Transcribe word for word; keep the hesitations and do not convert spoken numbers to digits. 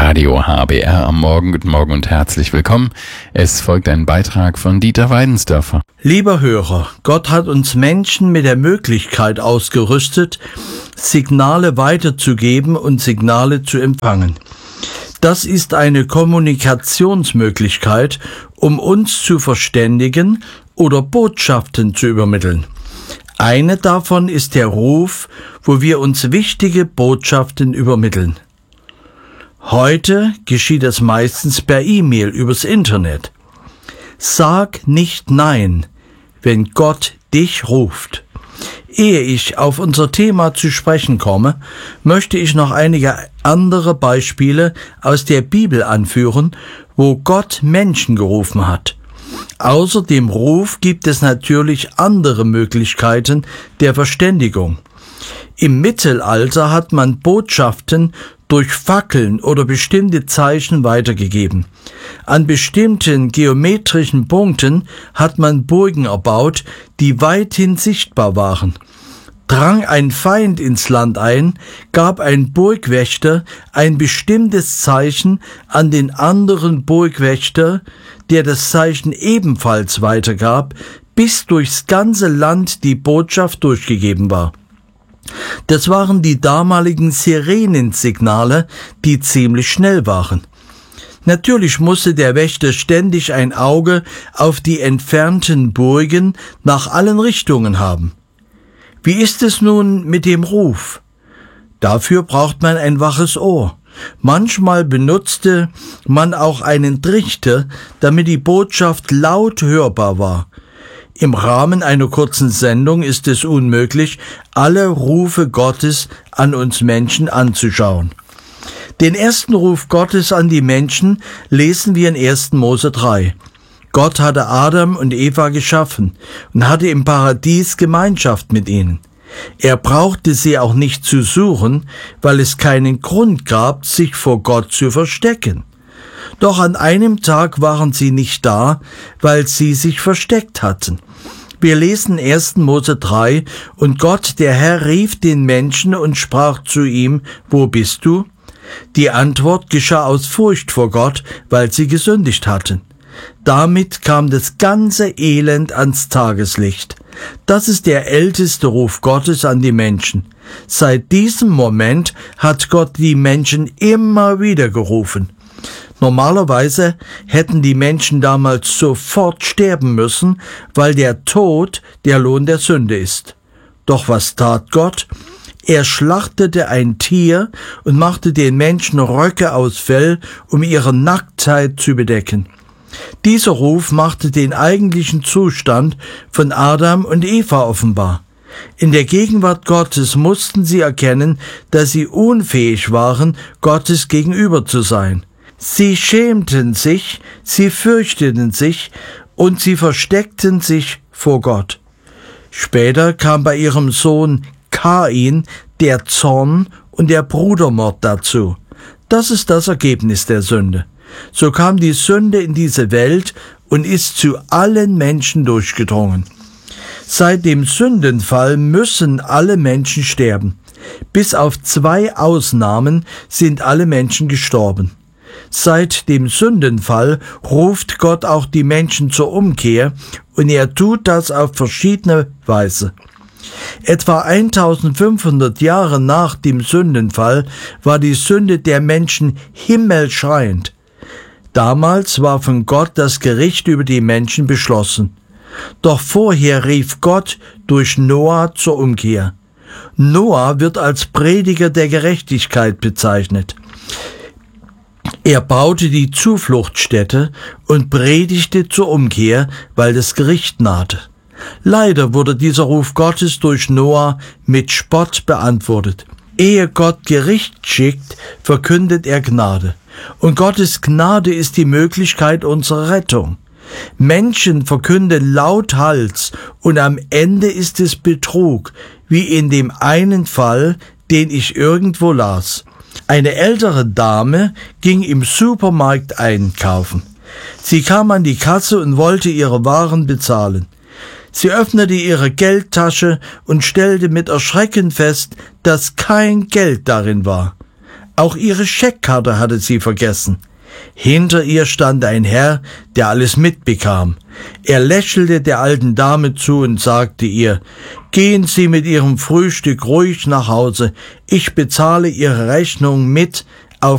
Radio H B R am Morgen. Guten Morgen und herzlich willkommen. Es folgt ein Beitrag von Dieter Weidensdörfer. Lieber Hörer, Gott hat uns Menschen mit der Möglichkeit ausgerüstet, Signale weiterzugeben und Signale zu empfangen. Das ist eine Kommunikationsmöglichkeit, um uns zu verständigen oder Botschaften zu übermitteln. Eine davon ist der Ruf, wo wir uns wichtige Botschaften übermitteln. Heute geschieht es meistens per E-Mail übers Internet. Sag nicht Nein, wenn Gott dich ruft. Ehe ich auf unser Thema zu sprechen komme, möchte ich noch einige andere Beispiele aus der Bibel anführen, wo Gott Menschen gerufen hat. Außer dem Ruf gibt es natürlich andere Möglichkeiten der Verständigung. Im Mittelalter hat man Botschaften durch Fackeln oder bestimmte Zeichen weitergegeben. An bestimmten geometrischen Punkten hat man Burgen erbaut, die weithin sichtbar waren. Drang ein Feind ins Land ein, gab ein Burgwächter ein bestimmtes Zeichen an den anderen Burgwächter, der das Zeichen ebenfalls weitergab, bis durchs ganze Land die Botschaft durchgegeben war. Das waren die damaligen Sirenensignale, die ziemlich schnell waren. Natürlich musste der Wächter ständig ein Auge auf die entfernten Burgen nach allen Richtungen haben. Wie ist es nun mit dem Ruf? Dafür braucht man ein waches Ohr. Manchmal benutzte man auch einen Trichter, damit die Botschaft laut hörbar war. Im Rahmen einer kurzen Sendung ist es unmöglich, alle Rufe Gottes an uns Menschen anzuschauen. Den ersten Ruf Gottes an die Menschen lesen wir in ersten Mose drei. Gott hatte Adam und Eva geschaffen und hatte im Paradies Gemeinschaft mit ihnen. Er brauchte sie auch nicht zu suchen, weil es keinen Grund gab, sich vor Gott zu verstecken. Doch an einem Tag waren sie nicht da, weil sie sich versteckt hatten. Wir lesen ersten Mose drei, und Gott, der Herr, rief den Menschen und sprach zu ihm, wo bist du? Die Antwort geschah aus Furcht vor Gott, weil sie gesündigt hatten. Damit kam das ganze Elend ans Tageslicht. Das ist der älteste Ruf Gottes an die Menschen. Seit diesem Moment hat Gott die Menschen immer wieder gerufen. Normalerweise hätten die Menschen damals sofort sterben müssen, weil der Tod der Lohn der Sünde ist. Doch was tat Gott? Er schlachtete ein Tier und machte den Menschen Röcke aus Fell, um ihre Nacktheit zu bedecken. Dieser Ruf machte den eigentlichen Zustand von Adam und Eva offenbar. In der Gegenwart Gottes mussten sie erkennen, dass sie unfähig waren, Gottes gegenüber zu sein. Sie schämten sich, sie fürchteten sich und sie versteckten sich vor Gott. Später kam bei ihrem Sohn Kain der Zorn und der Brudermord dazu. Das ist das Ergebnis der Sünde. So kam die Sünde in diese Welt und ist zu allen Menschen durchgedrungen. Seit dem Sündenfall müssen alle Menschen sterben. Bis auf zwei Ausnahmen sind alle Menschen gestorben. Seit dem Sündenfall ruft Gott auch die Menschen zur Umkehr, und er tut das auf verschiedene Weise. Etwa eintausendfünfhundert Jahre nach dem Sündenfall war die Sünde der Menschen himmelschreiend. Damals war von Gott das Gericht über die Menschen beschlossen. Doch vorher rief Gott durch Noah zur Umkehr. Noah wird als Prediger der Gerechtigkeit bezeichnet. Er baute die Zufluchtsstätte und predigte zur Umkehr, weil das Gericht nahte. Leider wurde dieser Ruf Gottes durch Noah mit Spott beantwortet. Ehe Gott Gericht schickt, verkündet er Gnade. Und Gottes Gnade ist die Möglichkeit unserer Rettung. Menschen verkünden lauthals und am Ende ist es Betrug, wie in dem einen Fall, den ich irgendwo las. Eine ältere Dame ging im Supermarkt einkaufen. Sie kam an die Kasse und wollte ihre Waren bezahlen. Sie öffnete ihre Geldtasche und stellte mit Erschrecken fest, dass kein Geld darin war. Auch ihre Scheckkarte hatte sie vergessen. Hinter ihr stand ein Herr, der alles mitbekam. Er lächelte der alten Dame zu und sagte ihr: »Gehen Sie mit Ihrem Frühstück ruhig nach Hause. Ich bezahle Ihre Rechnung mit